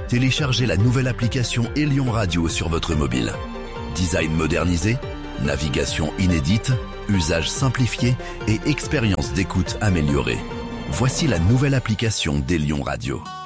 téléchargez la nouvelle application Elion Radio sur votre mobile. Design modernisé, navigation inédite, usage simplifié et expérience d'écoute améliorée. Voici la nouvelle application d'Elion Radio.